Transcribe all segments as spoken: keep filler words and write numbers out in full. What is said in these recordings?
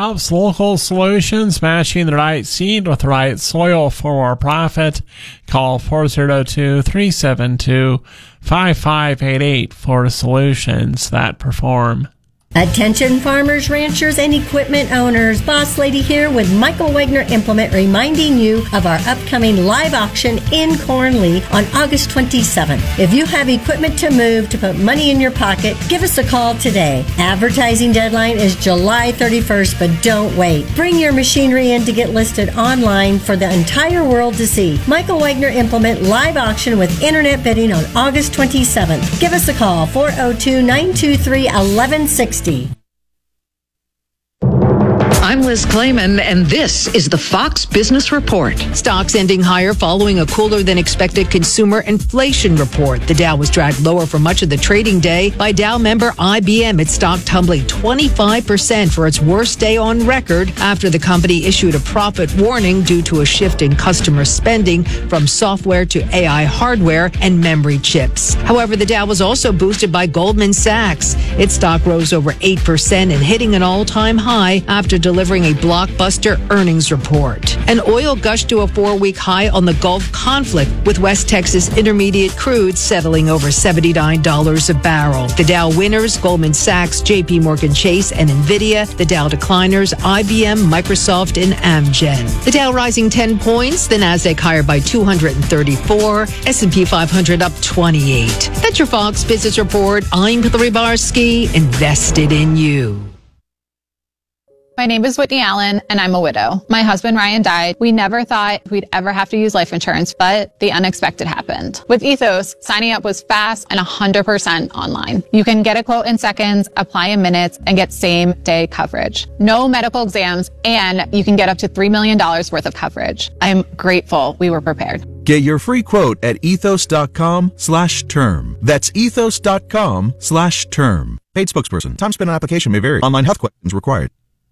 Alps Local Solutions, matching the right seed with the right soil for more profit. Call four oh two, three seven two, five five eight eight for solutions that perform. Attention farmers, ranchers, and equipment owners. Boss Lady here with Michael Wagner Implement, reminding you of our upcoming live auction in Cornley on August twenty-seventh. If you have equipment to move to put money in your pocket, give us a call today. Advertising deadline is July thirty-first, but don't wait. Bring your machinery in to get listed online for the entire world to see. Michael Wagner Implement live auction with internet bidding on August twenty-seventh. Give us a call, four oh two, nine two three, one one six zero. I'm Liz Clayman, and this is the Fox Business Report. Stocks ending higher following a cooler than expected consumer inflation report. The Dow was dragged lower for much of the trading day by Dow member I B M. Its stock tumbling twenty-five percent for its worst day on record after the company issued a profit warning due to a shift in customer spending from software to A I hardware and memory chips. However, the Dow was also boosted by Goldman Sachs. Its stock rose over eight percent and hitting an all-time high after delivering a blockbuster earnings report. An oil gushed to a four-week high on the Gulf conflict, with West Texas Intermediate crude settling over seventy-nine dollars a barrel. The Dow winners, Goldman Sachs, J P Morgan Chase, and Nvidia. The Dow decliners, I B M, Microsoft, and Amgen. The Dow rising ten points, the Nasdaq higher by two hundred thirty-four, S and P five hundred up twenty-eight. That's your Fox Business Report. I'm Hillary Barsky, invested in you. My name is Whitney Allen, and I'm a widow. My husband, Ryan, died. We never thought we'd ever have to use life insurance, but the unexpected happened. With Ethos, signing up was fast and one hundred percent online. You can get a quote in seconds, apply in minutes, and get same-day coverage. No medical exams, and you can get up to three million dollars worth of coverage. I'm grateful we were prepared. Get your free quote at ethos.com slash term. That's ethos.com slash term. Paid spokesperson. Time spent on application may vary. Online health questions required.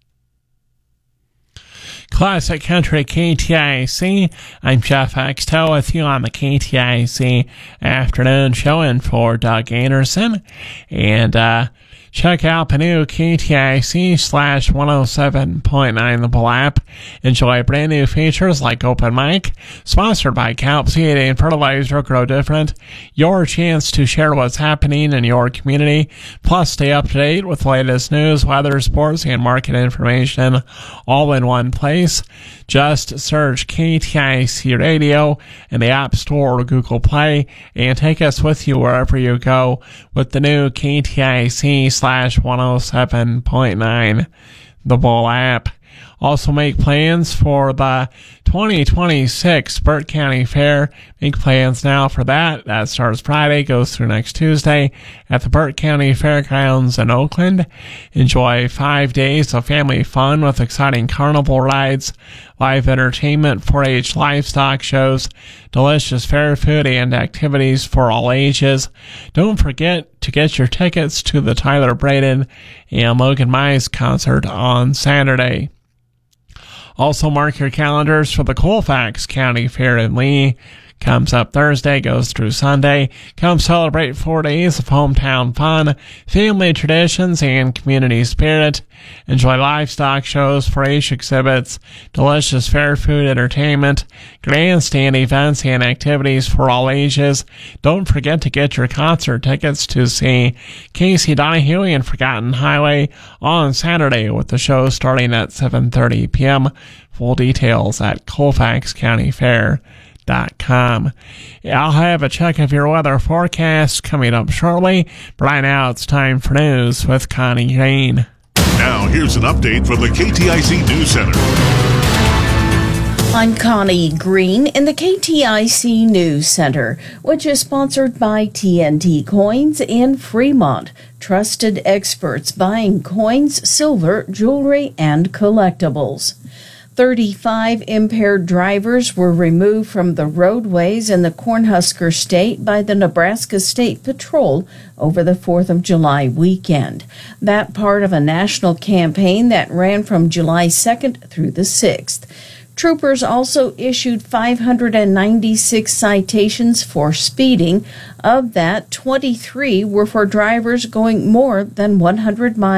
Classic Country K T I C. I'm Jeff Axtell with you on the K T I C afternoon show in for Doug Anderson. And, uh, check out the new K T I C slash one oh seven point nine the Bull app. Enjoy brand new features like Open Mic, sponsored by Calp Seed and Fertilizer Grow Different. Your chance to share what's happening in your community. Plus, stay up to date with the latest news, weather, sports, and market information all in one place. Just search K T I C Radio in the App Store or Google Play and take us with you wherever you go with the new K T I C slash one oh seven point nine the Bull app. Also make plans for the twenty twenty-six Burt County Fair. Make plans now for that. That starts Friday, goes through next Tuesday at the Burt County Fairgrounds in Oakland. Enjoy five days of family fun with exciting carnival rides, live entertainment, four H livestock shows, delicious fair food, and activities for all ages. Don't forget to get your tickets to the Tyler Braden and Logan Mize concert on Saturday. Also mark your calendars for the Colfax County Fair in Lee. Comes up Thursday, goes through Sunday. Come celebrate four days of hometown fun, family traditions, and community spirit. Enjoy livestock shows, four H exhibits, delicious fair food entertainment, grandstand events, and activities for all ages. Don't forget to get your concert tickets to see Casey Donahue and Forgotten Highway on Saturday, with the show starting at seven thirty p.m. Full details at Colfax County Fair. Dot com. I'll have a check of your weather forecast coming up shortly, but right now it's time for news with Connie Green. Now here's an update from the K T I C News Center. I'm Connie Green in the K T I C News Center, which is sponsored by T N T Coins in Fremont. Trusted experts buying coins, silver, jewelry, and collectibles. thirty-five impaired drivers were removed from the roadways in the Cornhusker State by the Nebraska State Patrol over the fourth of July weekend. That part of a national campaign that ran from July second through the sixth. Troopers also issued five hundred ninety-six citations for speeding. Of that, twenty-three were for drivers going more than one hundred miles